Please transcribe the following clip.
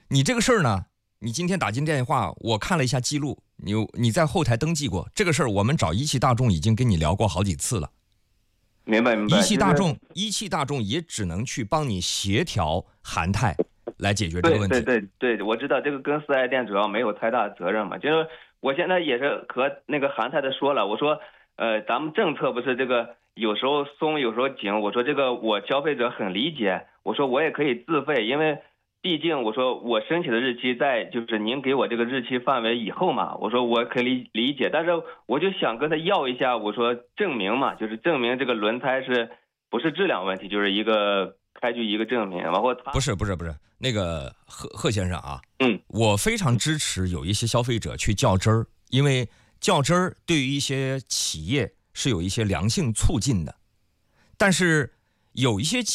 你这个事儿呢，你今天打进电话，我看了一下记录，你在后台登记过这个事儿，我们找一汽大众已经跟你聊过好几次了。 明白。 一汽大众也只能去帮你协调韩泰来解决这个问题。 对，我知道这个跟四 S 店主要没有太大责任嘛。就是我现在也是和那个韩泰的说了，我说咱们政策不是这个有时候松有时候紧，我说这个我消费者很理解，我说我也可以自费，因为毕竟我说我申请的日期在就是您给我这个日期范围以后嘛，我说我可以理解，但是我就想跟他要一下，我说证明嘛，就是证明这个轮胎是不是质量问题，就是一个开具一个证明，然后他不是那个贺先生啊，我非常支持有一些消费者去较真儿，因为较真儿对于一些企业是有一些良性促进的，但是有一些企